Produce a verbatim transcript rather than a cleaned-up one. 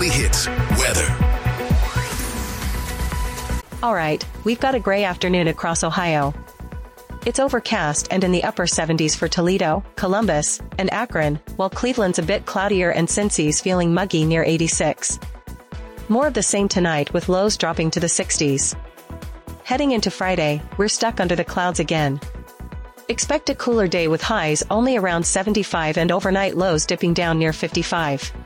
Weekly Hits weather. All right, we've got a gray afternoon across Ohio. It's overcast and in the upper seventies for Toledo, Columbus, and Akron, while Cleveland's a bit cloudier and Cincy's feeling muggy near eighty-six. More of the same tonight with lows dropping to the sixties. Heading into Friday, we're stuck under the clouds again. Expect a cooler day with highs only around seventy-five and overnight lows dipping down near fifty-five.